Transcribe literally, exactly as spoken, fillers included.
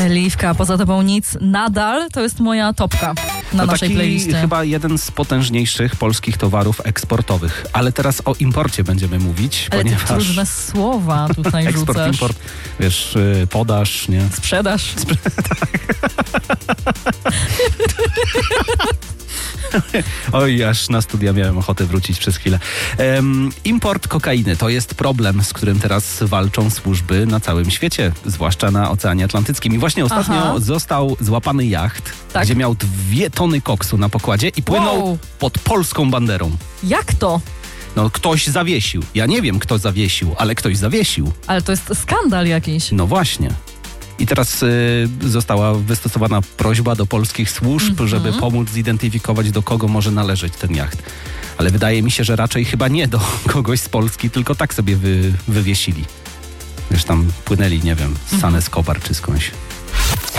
Liwka, poza tobą nic. Nadal to jest moja topka na no naszej taki playliście. Chyba jeden z potężniejszych polskich towarów eksportowych. Ale teraz o imporcie będziemy mówić, Ale ponieważ... ty różne słowa tutaj eksport, rzucasz. import, wiesz, podaż, nie? Sprzedaż. Sprze- Oj, aż na studia miałem ochotę wrócić przez chwilę. Um, import kokainy to jest problem, z którym teraz walczą służby na całym świecie, zwłaszcza na Oceanie Atlantyckim. I właśnie ostatnio Aha. został złapany jacht, Tak. gdzie miał dwie tony koksu na pokładzie i płynął Wow. pod polską banderą. Jak to? No, ktoś zawiesił. Ja nie wiem, kto zawiesił, ale ktoś zawiesił. Ale to jest skandal jakiś. No właśnie. I teraz y, została wystosowana prośba do polskich służb, Mm-hmm. żeby pomóc zidentyfikować, do kogo może należeć ten jacht. Ale wydaje mi się, że raczej chyba nie do kogoś z Polski, tylko tak sobie wy, wywiesili. Wiesz, tam płynęli, nie wiem, z San Escobar czy skądś.